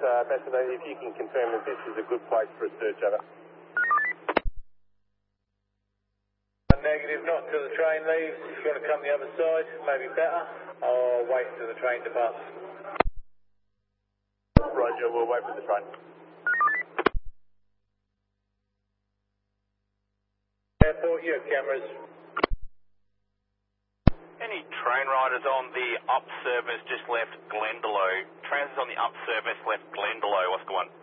Messenger, if you can confirm that this is a good place for a search, over. Negative, not until the train leaves. If you want to come the other side, maybe better. I'll wait until the train departs. Roger, we'll wait for the train. Airport, you have cameras. Any train riders on the up service just left Glendalough? Trains on the up service left Glendalough, what's the one?